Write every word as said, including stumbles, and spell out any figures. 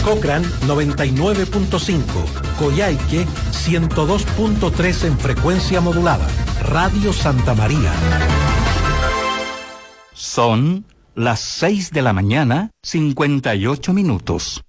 Cochrane noventa y nueve punto cinco, Coyhaique ciento dos punto tres en frecuencia modulada. Radio Santa María. Son las seis de la mañana, cincuenta y ocho minutos.